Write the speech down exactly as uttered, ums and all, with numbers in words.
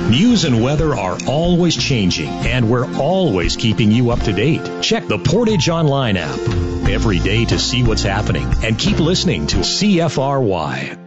News and weather are always changing, and we're always keeping you up to date. Check the Portage Online app every day to see what's happening, and keep listening to C F R Y.